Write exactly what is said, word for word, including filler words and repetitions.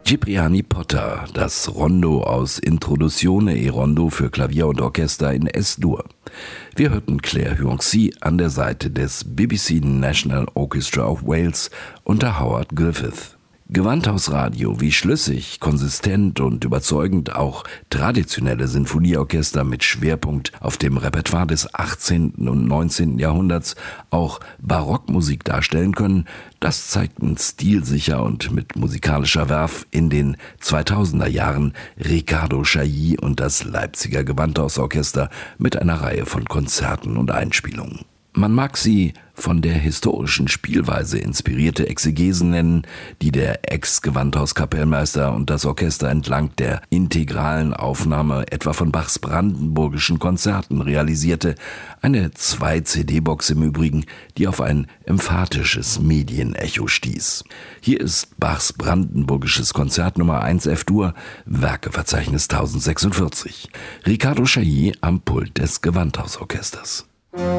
Cipriani Potter, das Rondo aus Introduzione e Rondo für Klavier und Orchester in Es-Dur. Wir hörten Claire Hyung-si an der Seite des B B C National Orchestra of Wales unter Howard Griffith. Gewandhausradio, wie schlüssig, konsistent und überzeugend auch traditionelle Sinfonieorchester mit Schwerpunkt auf dem Repertoire des achtzehnten und neunzehnten Jahrhunderts auch Barockmusik darstellen können, das zeigten stilsicher und mit musikalischer Werf in den zweitausender Jahren Riccardo Chailly und das Leipziger Gewandhausorchester mit einer Reihe von Konzerten und Einspielungen. Man mag sie von der historischen Spielweise inspirierte Exegesen nennen, die der Ex-Gewandhauskapellmeister und das Orchester entlang der integralen Aufnahme etwa von Bachs brandenburgischen Konzerten realisierte. Eine zwei C D-Box im Übrigen, die auf ein emphatisches Medienecho stieß. Hier ist Bachs brandenburgisches Konzert Nummer eins F-Dur, Werkeverzeichnis tausendsechsundvierzig. Riccardo Chailly am Pult des Gewandhausorchesters.